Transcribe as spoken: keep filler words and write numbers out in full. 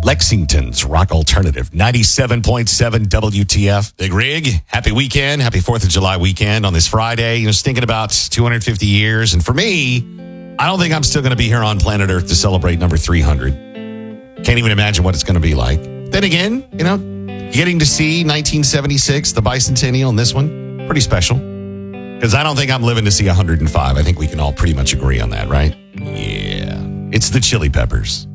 Lexington's Rock Alternative, ninety-seven point seven W T F. Big Rig, happy weekend, happy fourth of July weekend on this Friday. You know, just thinking about two hundred fifty years. And for me, I don't think I'm still going to be here on planet Earth to celebrate number three hundred. Can't even imagine what it's going to be like. Then again, you know, getting to see nineteen seventy-six, the bicentennial, and this one, pretty special. Because I don't think I'm living to see one hundred five. I think we can all pretty much agree on that, right? Yeah. It's the Chili Peppers.